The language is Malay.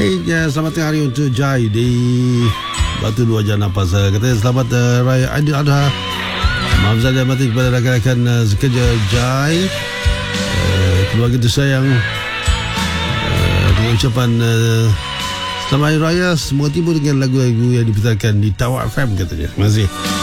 Baik, selamat tengah hari untuk Jai di Batu Dua Jana Pasar. Katanya selamat Raya Aidil Adha. Maaf saja mati kepada rakan-rakan sekerja Jai, keluarga tersayang, dengan ucapan selamat Hari Raya. Semoga timbul dengan lagu-lagu yang diputarkan di Tawak FM katanya. Terima kasih.